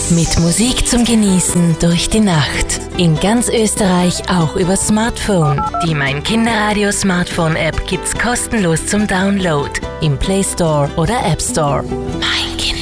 Mit Musik zum Genießen durch die Nacht. In ganz Österreich auch über Smartphone. Die Mein Kinderradio Smartphone App gibt's kostenlos zum Download im Play Store oder App Store. Mein